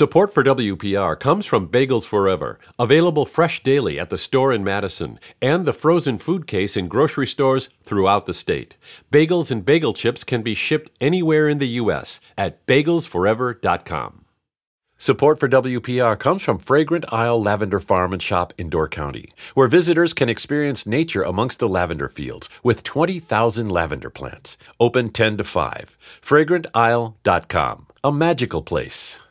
Support for WPR comes from Bagels Forever, available fresh daily at the store in Madison, and the frozen food case in grocery stores throughout the state. Bagels and bagel chips can be shipped anywhere in the U.S. at bagelsforever.com. Support for WPR comes from Fragrant Isle Lavender Farm and Shop in Door County, where visitors can experience nature amongst the lavender fields with 20,000 lavender plants. Open 10 to 5. FragrantIsle.com. A magical place.